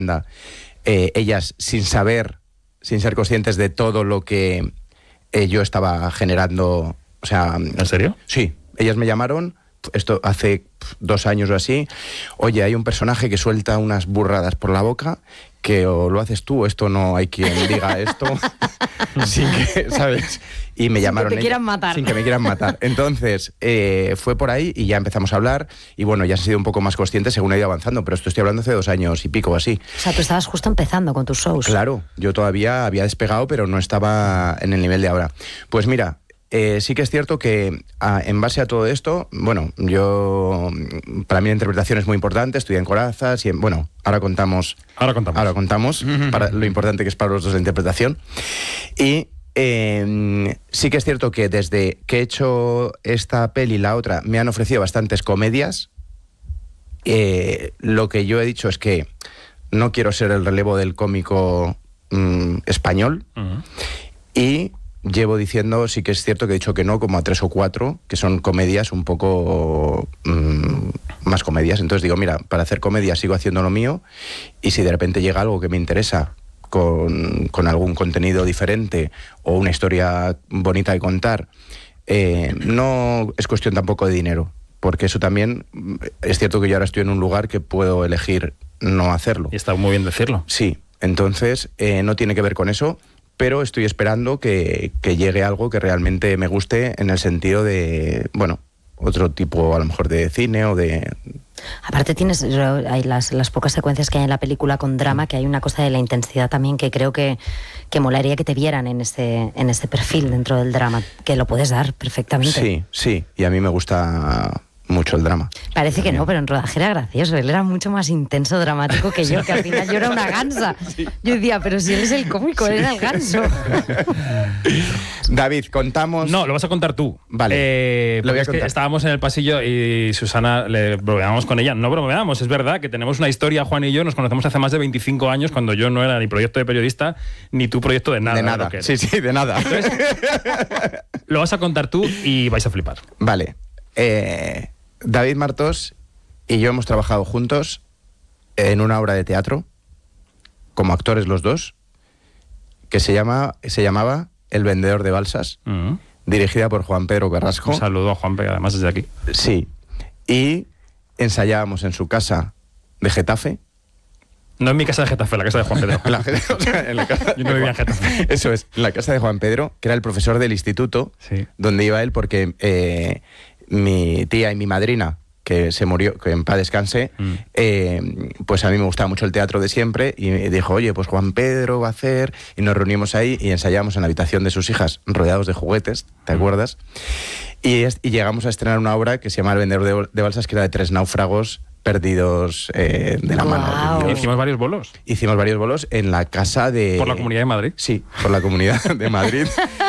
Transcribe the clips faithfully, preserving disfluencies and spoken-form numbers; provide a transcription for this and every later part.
eh, ellas sin saber, sin ser conscientes de todo lo que eh, yo estaba generando, o sea... ¿En serio? Sí, ellas me llamaron, esto hace dos años o así, oye, hay un personaje que suelta unas burradas por la boca, que o lo haces tú o esto no hay quien diga esto, sin que, ¿sabes? Y me sin llamaron... que te ellas, quieran matar. Sin que me quieran matar. Entonces, eh, fue por ahí y ya empezamos a hablar y bueno, ya he sido un poco más consciente según he ido avanzando, pero esto estoy hablando hace dos años y pico o así. O sea, tú estabas justo empezando con tus shows. Claro, yo todavía había despegado, pero no estaba en el nivel de ahora. Pues mira... Eh, sí que es cierto que a, en base a todo esto, bueno, yo, para mí la interpretación es muy importante, estudié en Corazas y en, bueno, ahora contamos, ahora contamos, ahora contamos para lo importante que es para los dos la interpretación. Y eh, sí que es cierto que desde que he hecho esta peli y la otra me han ofrecido bastantes comedias. Eh, lo que yo he dicho es que no quiero ser el relevo del cómico mm, español uh-huh. y llevo diciendo, sí que es cierto que he dicho que no, como a tres o cuatro, que son comedias un poco mmm, más comedias. Entonces digo, mira, para hacer comedia sigo haciendo lo mío y si de repente llega algo que me interesa con, con algún contenido diferente o una historia bonita de contar, eh, no es cuestión tampoco de dinero, porque eso también, es cierto que yo ahora estoy en un lugar que puedo elegir no hacerlo. Y está muy bien decirlo. Sí, entonces eh, no tiene que ver con eso, pero estoy esperando que, que llegue algo que realmente me guste en el sentido de, bueno, otro tipo a lo mejor de cine o de... Aparte tienes hay las, las pocas secuencias que hay en la película con drama, que hay una cosa de la intensidad también que creo que, que molaría que te vieran en ese, en ese perfil dentro del drama, que lo puedes dar perfectamente. Sí, sí, y a mí me gusta mucho el drama. Parece que no, pero en rodaje era gracioso. Él era mucho más intenso, dramático que yo, que al final yo era una gansa. Sí. Yo decía, pero si él es el cómico, él era el ganso. David, contamos... No, lo vas a contar tú. Vale, eh, lo voy a es contar. Que estábamos en el pasillo y Susana, le bromeamos con ella. No bromeamos, es verdad que tenemos una historia, Juan y yo, nos conocemos hace más de veinticinco años, cuando yo no era ni proyecto de periodista, ni tu proyecto de nada. De nada, de sí, sí, de nada. Entonces, lo vas a contar tú y vais a flipar. Vale. Eh... David Martos y yo hemos trabajado juntos en una obra de teatro, como actores los dos, que se, llama, se llamaba El vendedor de balsas, uh-huh. dirigida por Juan Pedro Carrasco. Un saludo a Juan Pedro, además desde aquí. Sí, y ensayábamos en su casa de Getafe. No en mi casa de Getafe, en la casa de Juan Pedro. la, o sea, en la casa yo no vivía en Getafe. Eso es, en la casa de Juan Pedro, que era el profesor del instituto, sí. donde iba él porque... Eh, mi tía y mi madrina, que se murió, que en paz descanse, mm. eh, pues a mí me gustaba mucho el teatro de siempre y me dijo, oye, pues Juan Pedro va a hacer, y nos reunimos ahí y ensayamos en la habitación de sus hijas, rodeados de juguetes, ¿te mm. acuerdas? Y, es, y llegamos a estrenar una obra que se llama El vendedor de, de balsas, que era de tres náufragos perdidos eh, de la wow. mano. ¿Y hicimos varios bolos? Hicimos varios bolos en la casa de... ¿Por la Comunidad de Madrid? Sí, por la Comunidad de Madrid.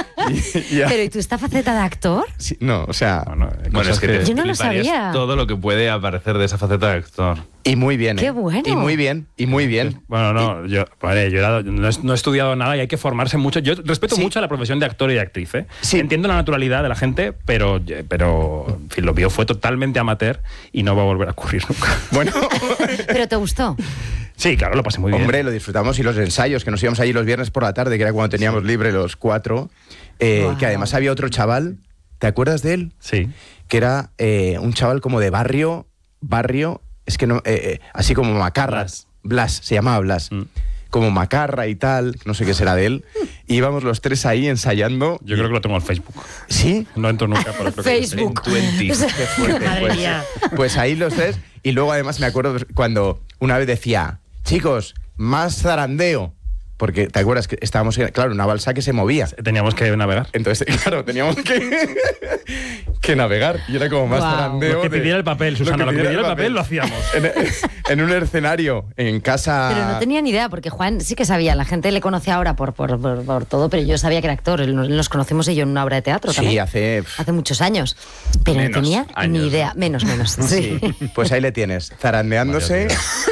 y, y a... Pero ¿y tú esta faceta de actor? Sí, no, o sea... No, no, bueno, es que te yo no lo sabía. Todo lo que puede aparecer de esa faceta de actor. Y muy bien, ¿eh? ¡Qué bueno! Y muy bien, y muy bien. Bueno, no, y... yo, vale, yo era, no, he, no he estudiado nada y hay que formarse mucho. Yo respeto sí. mucho a la profesión de actor y de actriz, ¿eh? Sí. Entiendo la naturalidad de la gente, pero, pero en fin, lo mío fue totalmente amateur y no va a volver a ocurrir nunca. Bueno... ¿Pero te gustó? Sí, claro, lo pasé muy bien. Hombre, lo disfrutamos y los ensayos, que nos íbamos allí los viernes por la tarde, que era cuando teníamos sí. libre los cuatro, eh, wow. que además había otro chaval, ¿te acuerdas de él? Sí. Que era eh, un chaval como de barrio, barrio, es que no, eh, eh, así como Macarras, Blas, se llamaba Blas, mm. como Macarra y tal, no sé qué será de él, y íbamos los tres ahí ensayando. Yo creo que lo tengo en Facebook. ¿Sí? No entro nunca por el Facebook. Qué fuerte, pues, pues ahí los tres, y luego además me acuerdo cuando una vez decía, chicos, más zarandeo. Porque, ¿te acuerdas que estábamos, claro, una balsa que se movía? Teníamos que navegar. Entonces, claro, teníamos que, que navegar. Y era como más wow. zarandeo. Lo que pidiera de, el papel, Susana, lo que pidiera el papel, papel lo hacíamos. En, en un escenario, en casa... Pero no tenía ni idea, porque Juan sí que sabía. La gente le conoce ahora por, por, por, por todo, pero yo sabía que era actor. Nos conocimos y yo en una obra de teatro sí, también. Sí, hace... Hace muchos años. Pero menos no tenía años. Ni idea. Menos, menos. Sí. sí. Pues ahí le tienes, zarandeándose.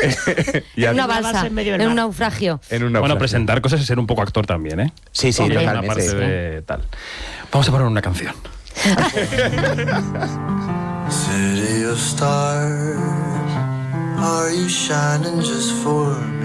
y en una balsa, en, en un naufragio. En un naufragio. Bueno, presentar cosas es ser un poco actor también, ¿eh? Sí, sí, Hombre, totalmente. Una parte de tal. Vamos a poner una canción. City of stars, are you shining just for